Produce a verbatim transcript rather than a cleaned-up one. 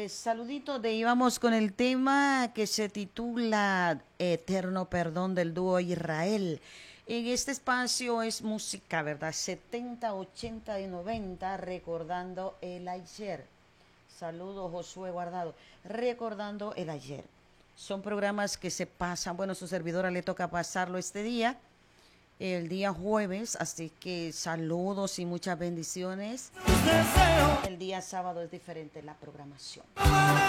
Eh, saludito de íbamos con el tema que se titula Eterno Perdón del dúo Israel. En este espacio es música, ¿verdad? setenta, ochenta y noventa, recordando el ayer. Saludos, Josué Guardado. Recordando el ayer. Son programas que se pasan, bueno, su servidora le toca pasarlo este día, el día jueves, así que saludos y muchas bendiciones. El día sábado es diferente la programación.